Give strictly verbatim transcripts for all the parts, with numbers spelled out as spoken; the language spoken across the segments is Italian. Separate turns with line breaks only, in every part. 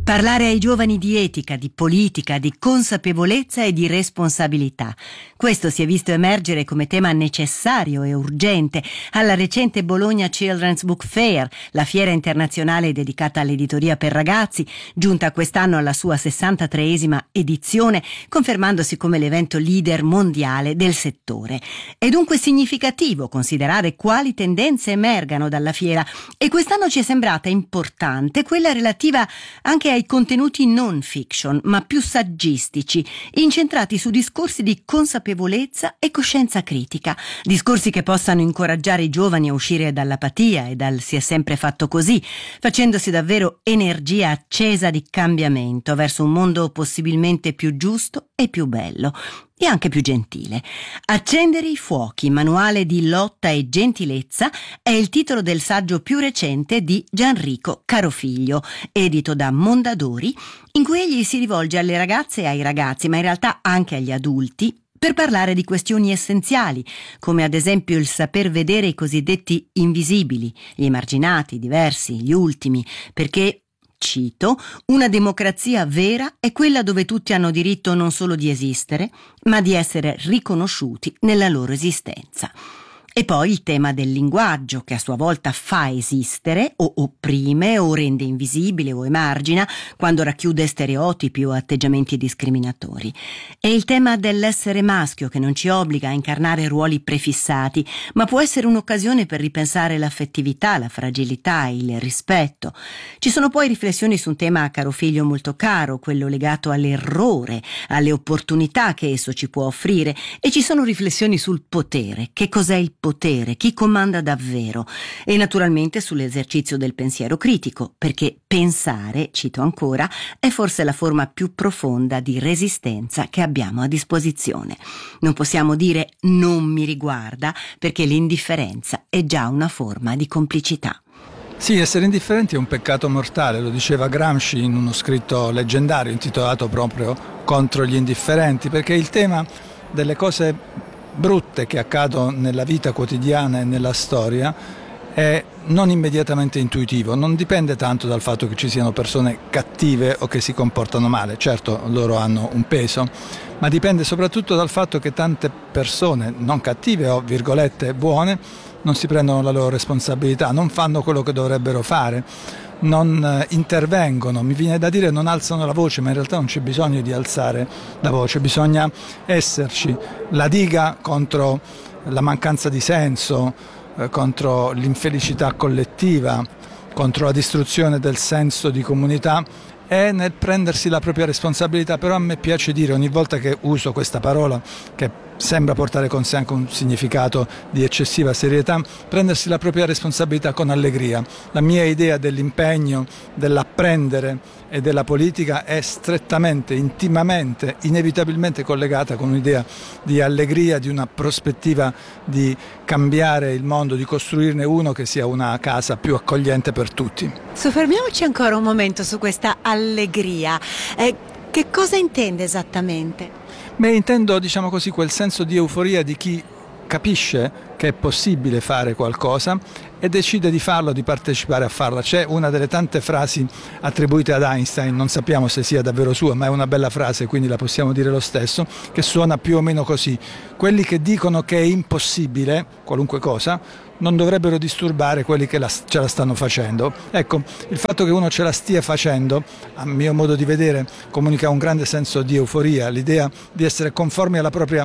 Parlare ai giovani di etica, di politica, di consapevolezza e di responsabilità. Questo si è visto emergere come tema necessario e urgente alla recente Bologna Children's Book Fair, la fiera internazionale dedicata all'editoria per ragazzi, giunta quest'anno alla sua sessantatreesima edizione, confermandosi come l'evento leader mondiale del settore. È dunque significativo considerare quali tendenze emergano dalla fiera e quest'anno ci è sembrata importante quella relativa anche ai contenuti non fiction, ma più saggistici, incentrati su discorsi di consapevolezza e coscienza critica, discorsi che possano incoraggiare i giovani a uscire dall'apatia e dal si è sempre fatto così, facendosi davvero energia accesa di cambiamento verso un mondo possibilmente più giusto e più bello. E anche più gentile. Accendere i fuochi, manuale di lotta e gentilezza, è il titolo del saggio più recente di Gianrico Carofiglio, edito da Mondadori, in cui egli si rivolge alle ragazze e ai ragazzi, ma in realtà anche agli adulti, per parlare di questioni essenziali, come ad esempio il saper vedere i cosiddetti invisibili, gli emarginati, i diversi, gli ultimi, perché cito, una democrazia vera è quella dove tutti hanno diritto non solo di esistere, ma di essere riconosciuti nella loro esistenza. E poi il tema del linguaggio, che a sua volta fa esistere, o opprime, o rende invisibile, o emargina, quando racchiude stereotipi o atteggiamenti discriminatori. E il tema dell'essere maschio, che non ci obbliga a incarnare ruoli prefissati, ma può essere un'occasione per ripensare l'affettività, la fragilità, il rispetto. Ci sono poi riflessioni su un tema a Carofiglio molto caro, quello legato all'errore, alle opportunità che esso ci può offrire, e ci sono riflessioni sul potere. Che cos'è il potere? Potere, chi comanda davvero, e naturalmente sull'esercizio del pensiero critico, perché pensare, cito ancora, è forse la forma più profonda di resistenza che abbiamo a disposizione. Non possiamo dire non mi riguarda, perché l'indifferenza è già una forma di complicità.
Sì, essere indifferenti è un peccato mortale, lo diceva Gramsci in uno scritto leggendario intitolato proprio Contro gli indifferenti, perché il tema delle cose brutte che accadono nella vita quotidiana e nella storia è non immediatamente intuitivo, non dipende tanto dal fatto che ci siano persone cattive o che si comportano male, certo loro hanno un peso, ma dipende soprattutto dal fatto che tante persone non cattive o virgolette buone non si prendono la loro responsabilità, non fanno quello che dovrebbero fare, non intervengono, mi viene da dire non alzano la voce, ma in realtà non c'è bisogno di alzare la voce, bisogna esserci. La diga contro la mancanza di senso, eh, contro l'infelicità collettiva, contro la distruzione del senso di comunità è nel prendersi la propria responsabilità, però a me piace dire ogni volta che uso questa parola che sembra portare con sé anche un significato di eccessiva serietà, prendersi la propria responsabilità con allegria. La mia idea dell'impegno, dell'apprendere e della politica è strettamente, intimamente, inevitabilmente collegata con un'idea di allegria, di una prospettiva di cambiare il mondo, di costruirne uno che sia una casa più accogliente per tutti.
Soffermiamoci ancora un momento su questa allegria. Eh, che cosa intende esattamente?
Beh, intendo, diciamo così, quel senso di euforia di chi capisce che è possibile fare qualcosa e decide di farlo, di partecipare a farla. C'è una delle tante frasi attribuite ad Einstein, non sappiamo se sia davvero sua, ma è una bella frase, quindi la possiamo dire lo stesso, che suona più o meno così: quelli che dicono che è impossibile qualunque cosa non dovrebbero disturbare quelli che la, ce la stanno facendo. Ecco, il fatto che uno ce la stia facendo, a mio modo di vedere, comunica un grande senso di euforia, l'idea di essere conformi alla propria,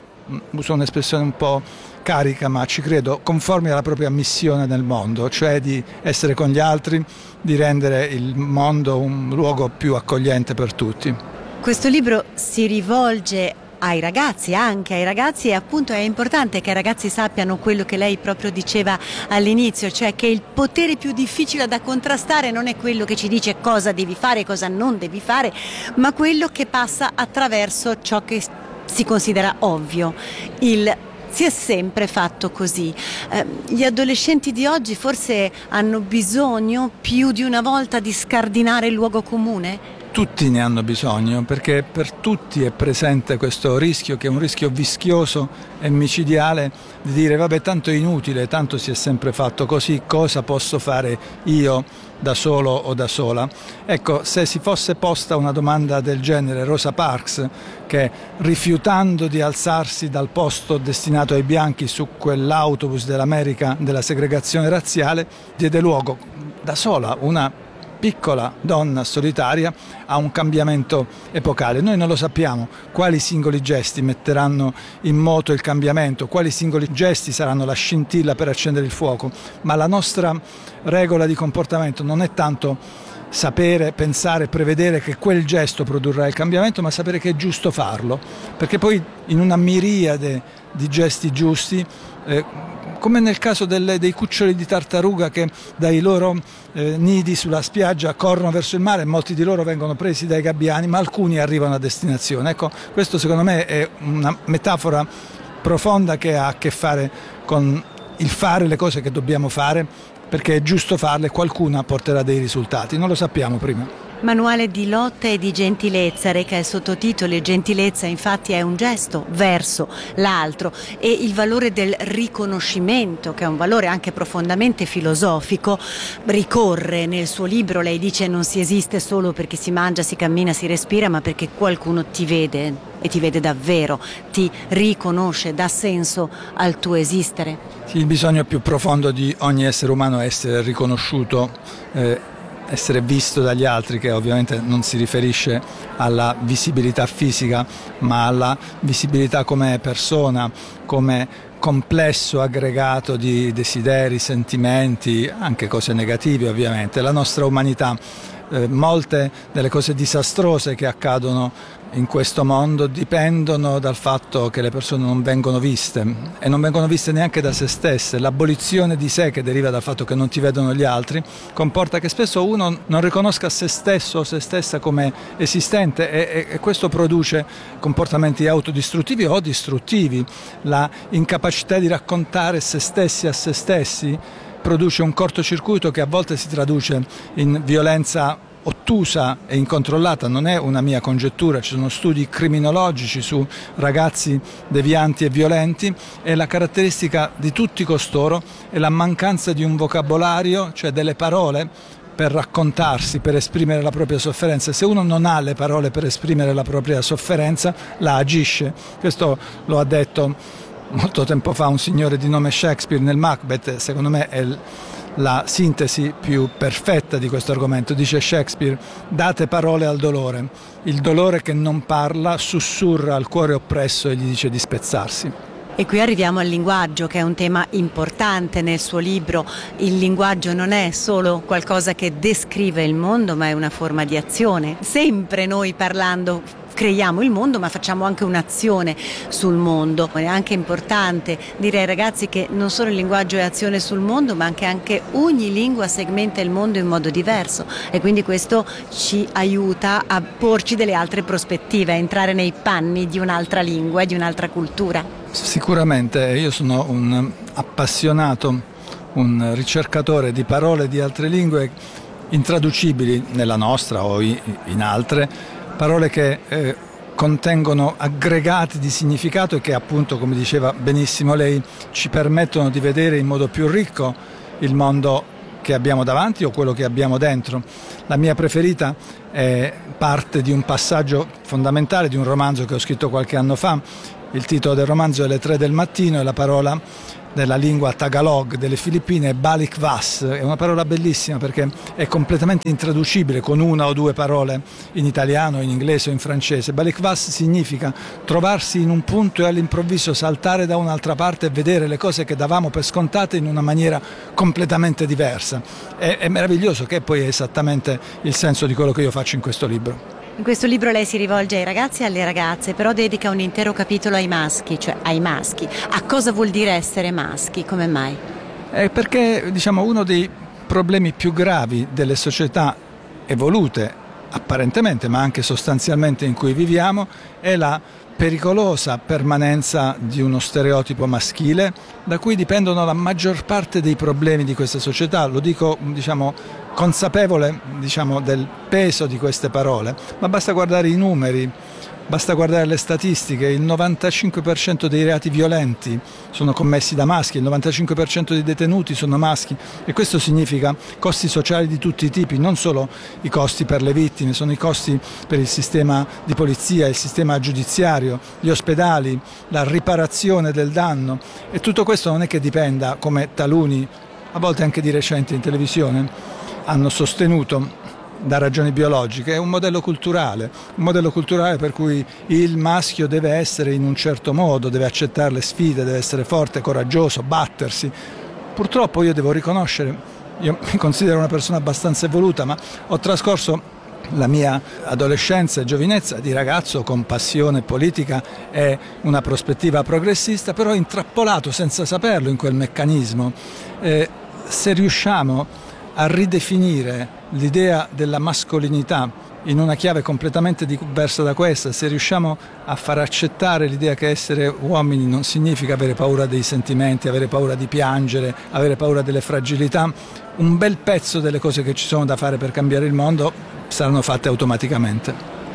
uso un'espressione un po' carica ma ci credo, conformi alla propria missione nel mondo, cioè di essere con gli altri, di rendere il mondo un luogo più accogliente per tutti.
Questo libro si rivolge ai ragazzi, anche ai ragazzi, e appunto è importante che i ragazzi sappiano quello che lei proprio diceva all'inizio, cioè che il potere più difficile da contrastare non è quello che ci dice cosa devi fare e cosa non devi fare, ma quello che passa attraverso ciò che si considera ovvio, il si è sempre fatto così. Eh, gli adolescenti di oggi forse hanno bisogno più di una volta di scardinare il luogo comune?
Tutti ne hanno bisogno, perché per tutti è presente questo rischio, che è un rischio vischioso e micidiale, di dire vabbè, tanto è inutile, tanto si è sempre fatto così, cosa posso fare io da solo o da sola. Ecco, se si fosse posta una domanda del genere, Rosa Parks, che rifiutando di alzarsi dal posto destinato ai bianchi su quell'autobus dell'America della segregazione razziale, diede luogo da sola, una piccola donna solitaria, a un cambiamento epocale. Noi non lo sappiamo quali singoli gesti metteranno in moto il cambiamento, quali singoli gesti saranno la scintilla per accendere il fuoco, ma la nostra regola di comportamento non è tanto sapere, pensare, prevedere che quel gesto produrrà il cambiamento, ma sapere che è giusto farlo, perché poi in una miriade di gesti giusti, eh, come nel caso delle, dei cuccioli di tartaruga che dai loro eh, nidi sulla spiaggia corrono verso il mare, molti di loro vengono presi dai gabbiani, ma alcuni arrivano a destinazione. Ecco, questo secondo me è una metafora profonda che ha a che fare con il fare le cose che dobbiamo fare, perché è giusto farle, qualcuna porterà dei risultati, non lo sappiamo prima.
Manuale di lotta e di gentilezza reca il sottotitolo e gentilezza infatti è un gesto verso l'altro, e il valore del riconoscimento, che è un valore anche profondamente filosofico, ricorre nel suo libro. Lei dice: non si esiste solo perché si mangia, si cammina, si respira, ma perché qualcuno ti vede e ti vede davvero, ti riconosce, dà senso al tuo esistere.
Sì, il bisogno più profondo di ogni essere umano è essere riconosciuto, eh, essere visto dagli altri, che ovviamente non si riferisce alla visibilità fisica, ma alla visibilità come persona, come complesso aggregato di desideri, sentimenti, anche cose negative ovviamente. La nostra umanità, eh, molte delle cose disastrose che accadono in questo mondo dipendono dal fatto che le persone non vengono viste, e non vengono viste neanche da se stesse. L'abolizione di sé, che deriva dal fatto che non ti vedono gli altri, comporta che spesso uno non riconosca se stesso o se stessa come esistente, e, e questo produce comportamenti autodistruttivi o distruttivi. La incapacità di raccontare se stessi a se stessi produce un cortocircuito che a volte si traduce in violenza ottusa e incontrollata. Non è una mia congettura, ci sono studi criminologici su ragazzi devianti e violenti, e la caratteristica di tutti costoro è la mancanza di un vocabolario, cioè delle parole per raccontarsi, per esprimere la propria sofferenza. Se uno non ha le parole per esprimere la propria sofferenza, la agisce. Questo lo ha detto molto tempo fa un signore di nome Shakespeare nel Macbeth. Secondo me è il la sintesi più perfetta di questo argomento. Dice Shakespeare: date parole al dolore, il dolore che non parla sussurra al cuore oppresso e gli dice di spezzarsi.
E qui arriviamo al linguaggio, che è un tema importante nel suo libro. Il linguaggio non è solo qualcosa che descrive il mondo, ma è una forma di azione. Sempre noi parlando creiamo il mondo, ma facciamo anche un'azione sul mondo. È anche importante dire ai ragazzi che non solo il linguaggio è azione sul mondo, ma anche, anche ogni lingua segmenta il mondo in modo diverso, e quindi questo ci aiuta a porci delle altre prospettive, a entrare nei panni di un'altra lingua e di un'altra cultura. Sicuramente,
io sono un appassionato, un ricercatore di parole di altre lingue intraducibili nella nostra o in altre, parole che eh, contengono aggregati di significato e che, appunto, come diceva benissimo lei, ci permettono di vedere in modo più ricco il mondo che abbiamo davanti o quello che abbiamo dentro. La mia preferita è parte di un passaggio fondamentale di un romanzo che ho scritto qualche anno fa. Il titolo del romanzo è Le tre del mattino, e la parola della lingua Tagalog delle Filippine è Balikwas. È una parola bellissima perché è completamente intraducibile con una o due parole in italiano, in inglese o in francese. Balikwas significa trovarsi in un punto e all'improvviso saltare da un'altra parte e vedere le cose che davamo per scontate in una maniera completamente diversa. È, è meraviglioso, che poi è esattamente il senso di quello che io faccio in questo libro.
In questo libro lei si rivolge ai ragazzi e alle ragazze, però dedica un intero capitolo ai maschi, cioè ai maschi. A cosa vuol dire essere maschi? Come mai?
È perché, diciamo, uno dei problemi più gravi delle società evolute, apparentemente, ma anche sostanzialmente, in cui viviamo, è la pericolosa permanenza di uno stereotipo maschile da cui dipendono la maggior parte dei problemi di questa società. Lo dico, diciamo, consapevole, diciamo, del peso di queste parole, ma basta guardare i numeri, basta guardare le statistiche. Il novantacinque per cento dei reati violenti sono commessi da maschi, il novantacinque per cento dei detenuti sono maschi, e questo significa costi sociali di tutti i tipi, non solo i costi per le vittime, sono i costi per il sistema di polizia, il sistema giudiziario, gli ospedali, la riparazione del danno, e tutto questo non è che dipenda, come taluni, a volte anche di recente in televisione, hanno sostenuto, da ragioni biologiche. È un modello culturale, un modello culturale per cui il maschio deve essere in un certo modo, deve accettare le sfide, deve essere forte, coraggioso, battersi. Purtroppo io devo riconoscere, io mi considero una persona abbastanza evoluta, ma ho trascorso la mia adolescenza e giovinezza di ragazzo con passione politica e una prospettiva progressista, però intrappolato senza saperlo in quel meccanismo. Eh, se riusciamo a ridefinire l'idea della mascolinità in una chiave completamente diversa da questa, se riusciamo a far accettare l'idea che essere uomini non significa avere paura dei sentimenti, avere paura di piangere, avere paura delle fragilità, un bel pezzo delle cose che ci sono da fare per cambiare il mondo saranno fatte automaticamente.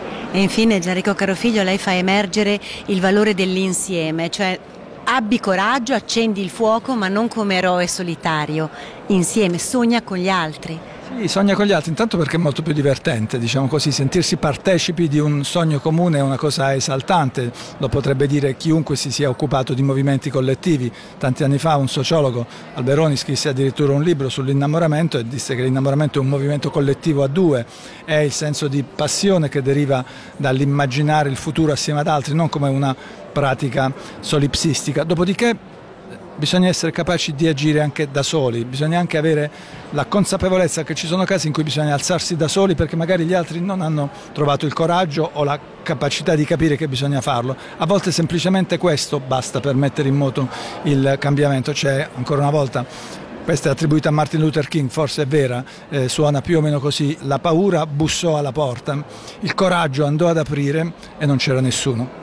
E infine, Gianrico Carofiglio, lei fa emergere il valore dell'insieme, cioè abbi coraggio, accendi il fuoco, ma non come eroe solitario, insieme, sogna con gli altri.
Sì, sogna con gli altri, intanto perché è molto più divertente, diciamo così, sentirsi partecipi di un sogno comune è una cosa esaltante, lo potrebbe dire chiunque si sia occupato di movimenti collettivi. Tanti anni fa un sociologo, Alberoni, scrisse addirittura un libro sull'innamoramento e disse che l'innamoramento è un movimento collettivo a due, è il senso di passione che deriva dall'immaginare il futuro assieme ad altri, non come una pratica solipsistica. Dopodiché bisogna essere capaci di agire anche da soli, bisogna anche avere la consapevolezza che ci sono casi in cui bisogna alzarsi da soli perché magari gli altri non hanno trovato il coraggio o la capacità di capire che bisogna farlo. A volte semplicemente questo basta per mettere in moto il cambiamento. C'è, ancora una volta, questa è attribuita a Martin Luther King, forse è vera, eh, suona più o meno così: la paura bussò alla porta, il coraggio andò ad aprire e non c'era nessuno.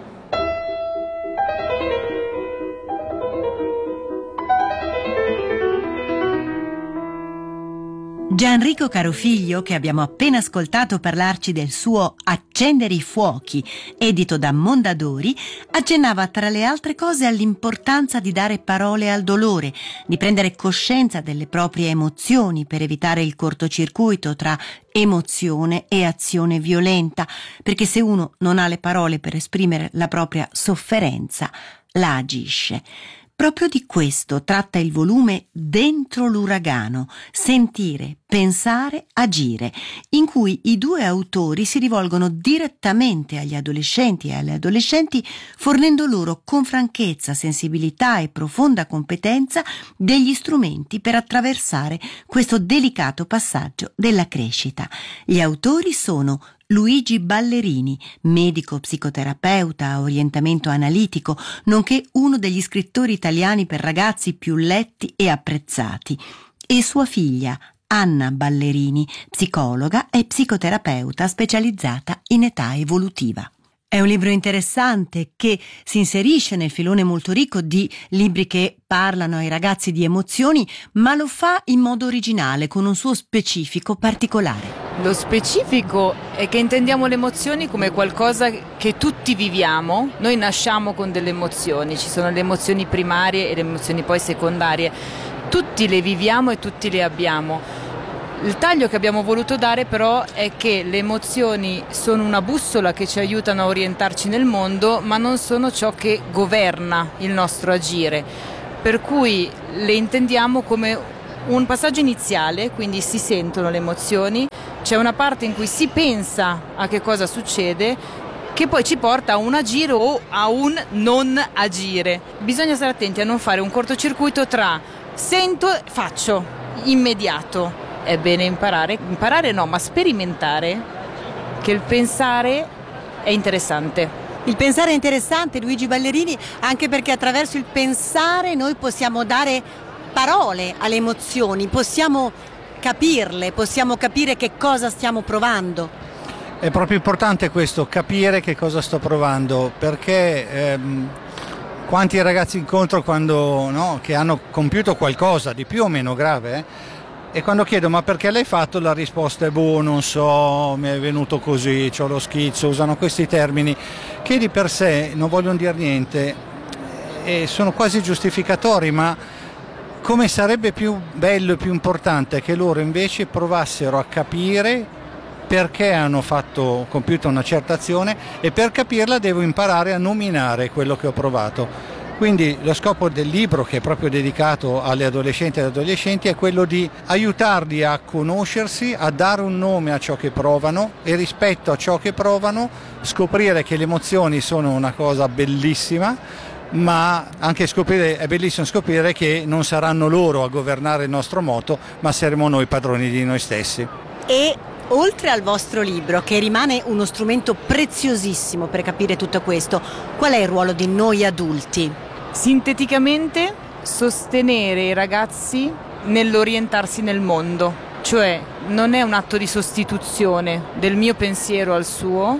Gianrico Carofiglio, che abbiamo appena ascoltato parlarci del suo Accendere i fuochi, edito da Mondadori, accennava tra le altre cose all'importanza di dare parole al dolore, di prendere coscienza delle proprie emozioni per evitare il cortocircuito tra emozione e azione violenta, perché se uno non ha le parole per esprimere la propria sofferenza, la agisce. Proprio di questo tratta il volume Dentro l'uragano, sentire, pensare, agire, in cui i due autori si rivolgono direttamente agli adolescenti e alle adolescenti, fornendo loro con franchezza, sensibilità e profonda competenza degli strumenti per attraversare questo delicato passaggio della crescita. Gli autori sono Luigi Ballerini, medico psicoterapeuta a orientamento analitico, nonché uno degli scrittori italiani per ragazzi più letti e apprezzati, e sua figlia Anna Ballerini, psicologa e psicoterapeuta specializzata in età evolutiva. È un libro interessante che si inserisce nel filone molto ricco di libri che parlano ai ragazzi di emozioni, ma lo fa in modo originale, con un suo specifico particolare.
Lo specifico è che intendiamo le emozioni come qualcosa che tutti viviamo. Noi nasciamo con delle emozioni, ci sono le emozioni primarie e le emozioni poi secondarie. Tutti le viviamo e tutti le abbiamo. Il taglio che abbiamo voluto dare però è che le emozioni sono una bussola che ci aiutano a orientarci nel mondo, ma non sono ciò che governa il nostro agire. Per cui le intendiamo come un passaggio iniziale, quindi si sentono le emozioni, c'è una parte in cui si pensa a che cosa succede, che poi ci porta a un agire o a un non agire. Bisogna stare attenti a non fare un cortocircuito tra sento e faccio, immediato. È bene imparare, imparare no, ma sperimentare che il pensare è interessante.
Il pensare è interessante, Luigi Ballerini, anche perché attraverso il pensare noi possiamo dare parole alle emozioni, possiamo capirle, possiamo capire che cosa stiamo provando.
È proprio importante questo, capire che cosa sto provando, perché ehm, quanti ragazzi incontro quando, no, che hanno compiuto qualcosa di più o meno grave, eh, E quando chiedo ma perché l'hai fatto, la risposta è boh, non so, mi è venuto così, c'ho lo schizzo, usano questi termini che di per sé non vogliono dire niente e sono quasi giustificatori, ma come sarebbe più bello e più importante che loro invece provassero a capire perché hanno fatto, compiuto una certa azione, e per capirla devo imparare a nominare quello che ho provato. Quindi lo scopo del libro, che è proprio dedicato alle adolescenti e agli adolescenti, è quello di aiutarli a conoscersi, a dare un nome a ciò che provano e rispetto a ciò che provano scoprire che le emozioni sono una cosa bellissima, ma anche scoprire, è bellissimo scoprire che non saranno loro a governare il nostro moto, ma saremo noi padroni di noi stessi.
E oltre al vostro libro, che rimane uno strumento preziosissimo per capire tutto questo, qual è il ruolo di noi adulti?
Sinteticamente, sostenere i ragazzi nell'orientarsi nel mondo, cioè non è un atto di sostituzione del mio pensiero al suo,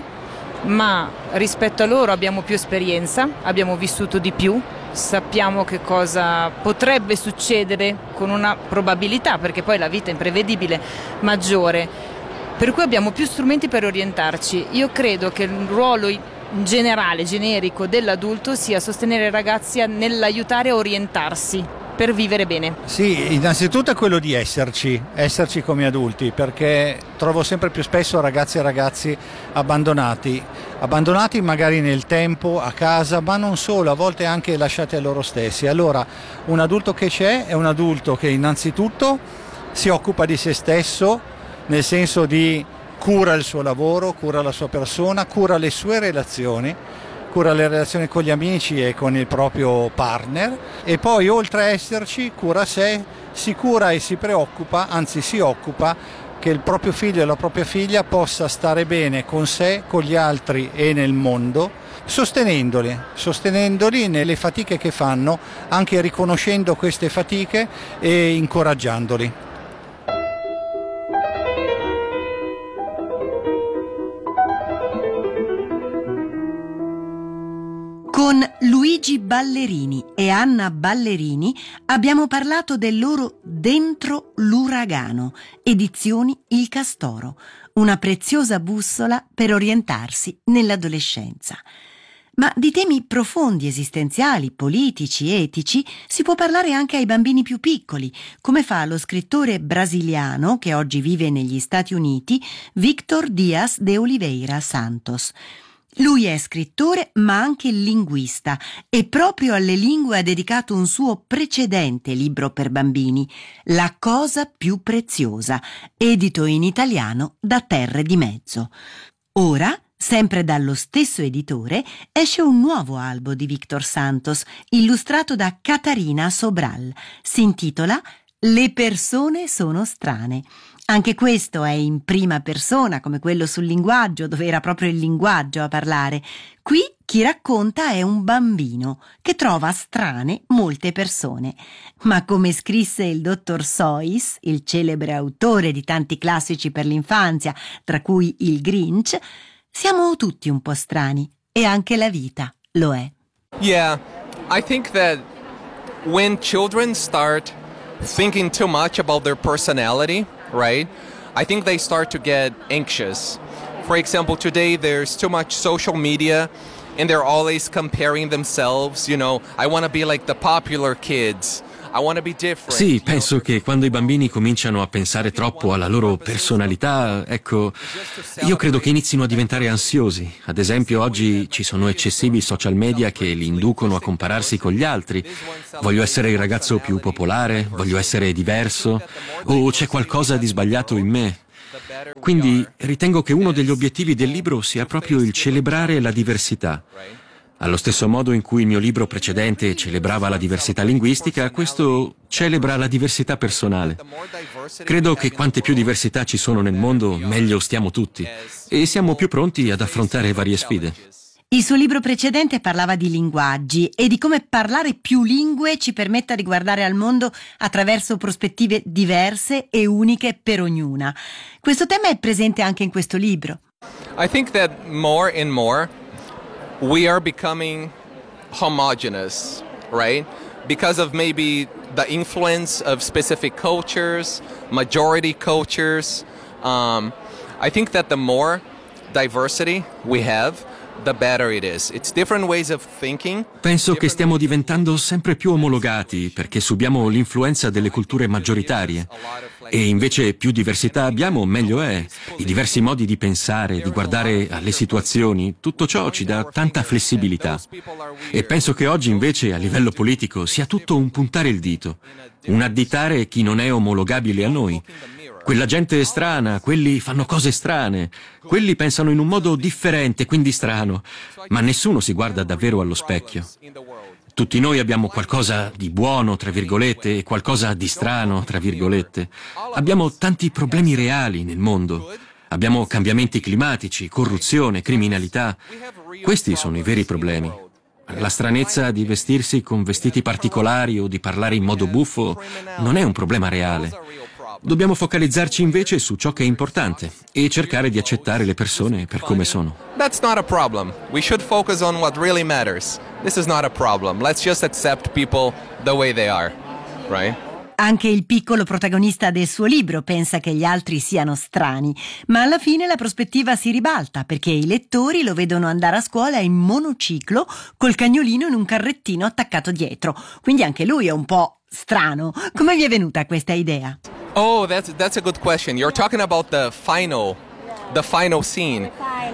ma rispetto a loro abbiamo più esperienza, abbiamo vissuto di più, sappiamo che cosa potrebbe succedere con una probabilità, perché poi la vita è imprevedibile, maggiore. Per cui abbiamo più strumenti per orientarci. Io credo che il ruolo generale, generico dell'adulto sia sostenere i ragazzi nell'aiutare a orientarsi per vivere bene.
Sì, innanzitutto è quello di esserci, esserci come adulti, perché trovo sempre più spesso ragazzi e ragazzi abbandonati, abbandonati magari nel tempo, a casa, ma non solo, a volte anche lasciati a loro stessi. Allora, un adulto che c'è è un adulto che innanzitutto si occupa di se stesso, nel senso di cura il suo lavoro, cura la sua persona, cura le sue relazioni, cura le relazioni con gli amici e con il proprio partner, e poi oltre a esserci cura sé, si cura e si preoccupa, anzi si occupa che il proprio figlio e la propria figlia possa stare bene con sé, con gli altri e nel mondo, sostenendoli, sostenendoli nelle fatiche che fanno, anche riconoscendo queste fatiche e incoraggiandoli.
Con Luigi Ballerini e Anna Ballerini abbiamo parlato del loro Dentro l'uragano, edizioni Il Castoro, una preziosa bussola per orientarsi nell'adolescenza. Ma di temi profondi, esistenziali, politici, etici, si può parlare anche ai bambini più piccoli, come fa lo scrittore brasiliano, che oggi vive negli Stati Uniti, Victor Dias de Oliveira Santos. Lui è scrittore ma anche linguista e proprio alle lingue ha dedicato un suo precedente libro per bambini, La cosa più preziosa, edito in italiano da Terre di Mezzo. Ora, sempre dallo stesso editore, esce un nuovo albo di Victor Santos, illustrato da Catarina Sobral. Si intitola Le persone sono strane. Anche questo è in prima persona, come quello sul linguaggio, dove era proprio il linguaggio a parlare. Qui chi racconta è un bambino che trova strane molte persone. Ma come scrisse il dottor Seuss, il celebre autore di tanti classici per l'infanzia, tra cui Il Grinch, siamo tutti un po' strani e anche la vita lo è.
Yeah, I think that when children start thinking too much about their personality, right? I think they start to get anxious. For example, today there's too much social media and they're always comparing themselves, you know, I want to be like the popular kids. I want to be different.
Sì, penso che quando i bambini cominciano a pensare troppo alla loro personalità, ecco, io credo che inizino a diventare ansiosi. Ad esempio, oggi ci sono eccessivi social media che li inducono a compararsi con gli altri. Voglio essere il ragazzo più popolare, voglio essere diverso, o c'è qualcosa di sbagliato in me. Quindi ritengo che uno degli obiettivi del libro sia proprio il celebrare la diversità. Allo stesso modo in cui il mio libro precedente celebrava la diversità linguistica, questo celebra la diversità personale. Credo che quante più diversità ci sono nel mondo, meglio stiamo tutti e siamo più pronti ad affrontare varie sfide.
Il suo libro precedente parlava di linguaggi e di come parlare più lingue ci permetta di guardare al mondo attraverso prospettive diverse e uniche per ognuna. Questo tema è presente anche in questo libro.
I think that more and more we are becoming homogenous, right? Because of maybe the influence of specific cultures, majority cultures. Um, I think that the more diversity we have, the better it is. It's different ways of thinking.
Penso che stiamo diventando sempre più omologati perché subiamo l'influenza delle culture maggioritarie. E invece più diversità abbiamo, meglio è. I diversi modi di pensare, di guardare alle situazioni, tutto ciò ci dà tanta flessibilità. E penso che oggi invece a livello politico sia tutto un puntare il dito, un additare chi non è omologabile a noi. Quella gente è strana, quelli fanno cose strane, quelli pensano in un modo differente, quindi strano, ma nessuno si guarda davvero allo specchio. Tutti noi abbiamo qualcosa di buono, tra virgolette, e qualcosa di strano, tra virgolette. Abbiamo tanti problemi reali nel mondo. Abbiamo cambiamenti climatici, corruzione, criminalità. Questi sono i veri problemi. La stranezza di vestirsi con vestiti particolari o di parlare in modo buffo non è un problema reale. Dobbiamo focalizzarci invece su ciò che è importante e cercare di accettare le persone per come sono.
That's not a problem. We should focus on what really matters. This is not a problem. Let's just accept people the way they are, right?
Anche il piccolo protagonista del suo libro pensa che gli altri siano strani, ma alla fine la prospettiva si ribalta perché i lettori lo vedono andare a scuola in monociclo col cagnolino in un carrettino attaccato dietro. Quindi anche lui è un po' strano. Come vi è venuta questa idea?
Oh, that's that's a good question. You're talking about the final, the final scene.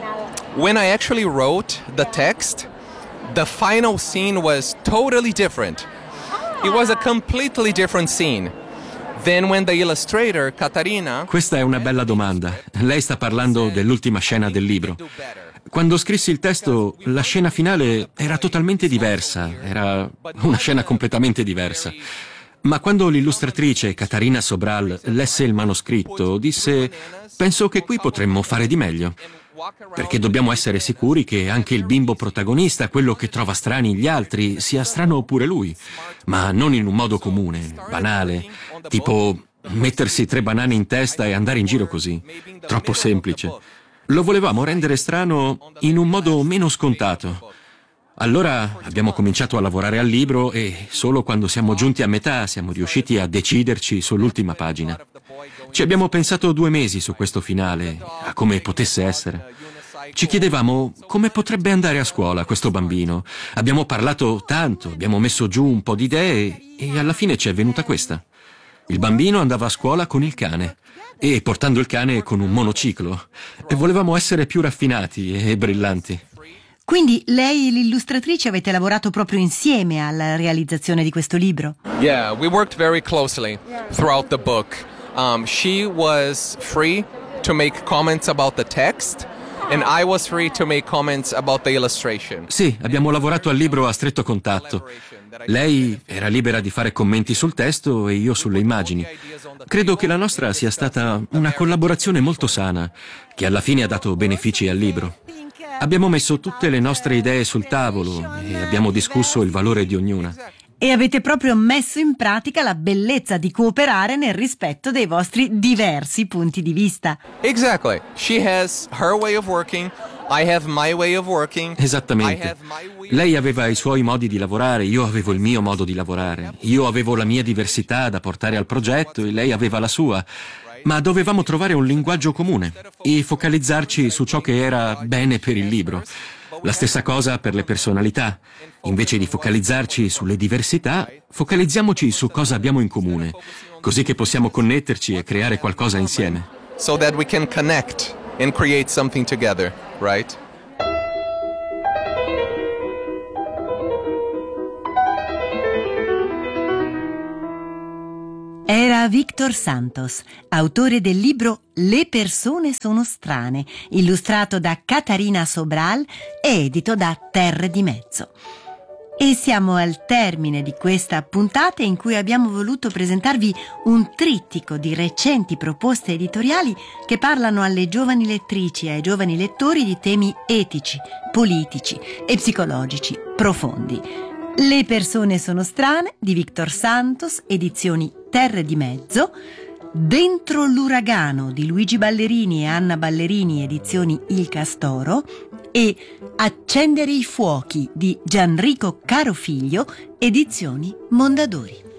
When I actually wrote the text, the final scene was totally different. It was a completely different scene. Then when the illustrator, Catarina...
Questa è una bella domanda. Lei sta parlando dell'ultima scena del libro. Quando scrissi il testo, la scena finale era totalmente diversa. Era una scena completamente diversa. Ma quando l'illustratrice Catarina Sobral lesse il manoscritto, disse: penso che qui potremmo fare di meglio. Perché dobbiamo essere sicuri che anche il bimbo protagonista, quello che trova strani gli altri, sia strano pure lui. Ma non in un modo comune, banale, tipo mettersi tre banane in testa e andare in giro così. Troppo semplice. Lo volevamo rendere strano in un modo meno scontato. Allora abbiamo cominciato a lavorare al libro e solo quando siamo giunti a metà siamo riusciti a deciderci sull'ultima pagina. Ci abbiamo pensato due mesi su questo finale, a come potesse essere. Ci chiedevamo come potrebbe andare a scuola questo bambino. Abbiamo parlato tanto, abbiamo messo giù un po' di idee e alla fine ci è venuta questa. Il bambino andava a scuola con il cane e portando il cane con un monociclo. E volevamo essere più raffinati e brillanti.
Quindi lei e l'illustratrice avete lavorato proprio insieme alla realizzazione di questo libro?
Yeah, we worked very closely throughout the book. Um, she was free to make comments about the text and I was free to make comments about the illustration.
Sì, abbiamo lavorato al libro a stretto contatto. Lei era libera di fare commenti sul testo e io sulle immagini. Credo che la nostra sia stata una collaborazione molto sana, che alla fine ha dato benefici al libro. Abbiamo messo tutte le nostre idee sul tavolo e abbiamo discusso il valore di ognuna.
E avete proprio messo in pratica la bellezza di cooperare nel rispetto dei vostri diversi punti di vista.
Exactly. She has her way of working, I have my way of working.
Esattamente. Lei aveva i suoi modi di lavorare, io avevo il mio modo di lavorare. Io avevo la mia diversità da portare al progetto e lei aveva la sua. Ma dovevamo trovare un linguaggio comune e focalizzarci su ciò che era bene per il libro. La stessa cosa per le personalità. Invece di focalizzarci sulle diversità, focalizziamoci su cosa abbiamo in comune, così che possiamo connetterci e creare qualcosa insieme.
So that we can connect and create something together, right?
Era Víctor Santos, autore del libro Le persone sono strane, illustrato da Catarina Sobral e edito da Terre di Mezzo. E siamo al termine di questa puntata in cui abbiamo voluto presentarvi un trittico di recenti proposte editoriali che parlano alle giovani lettrici e ai giovani lettori di temi etici, politici e psicologici profondi. Le persone sono strane di Víctor Santos, edizioni Terre di Mezzo, Dentro l'uragano di Luigi Ballerini e Anna Ballerini, edizioni Il Castoro, e Accendere i fuochi di Gianrico Carofiglio, edizioni Mondadori.